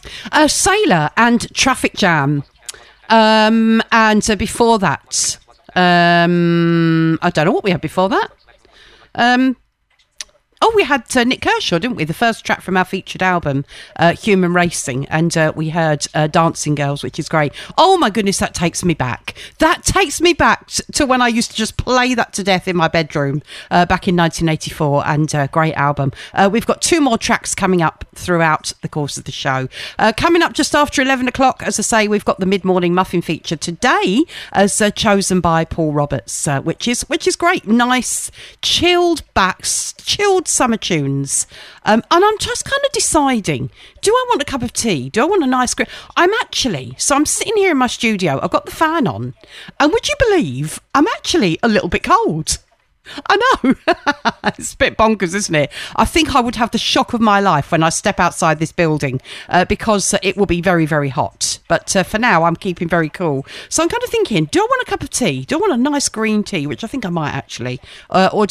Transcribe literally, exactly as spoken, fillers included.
Uh, Sailor and Traffic Jam. Um, and uh, before that, um, I don't know what we had before that. Um, oh, we had uh, Nick Kershaw, didn't we? The first track from our featured album, uh, Human Racing. And uh, we heard uh, Dancing Girls, which is great. Oh, my goodness, that takes me back. That takes me back t- to when I used to just play that to death in my bedroom uh, back in nineteen eighty-four. And uh, great album. Uh, we've got two more tracks coming up throughout the course of the show. Uh, coming up just after eleven o'clock, as I say, we've got the mid-morning muffin feature today as uh, chosen by Paul Roberts, uh, which is which is great. Nice, chilled back, chilled summer tunes. Um, and I'm just kind of deciding, do I want a cup of tea? Do I want a nice... Gr- I'm actually... So I'm sitting here in my studio. I've got the fan on. And would you believe I'm actually a little bit cold? I know. It's a bit bonkers, isn't it? I think I would have the shock of my life when I step outside this building uh, because uh, it will be very, very hot. But uh, for now, I'm keeping very cool. So I'm kind of thinking, do I want a cup of tea? Do I want a nice green tea, which I think I might actually? Uh, or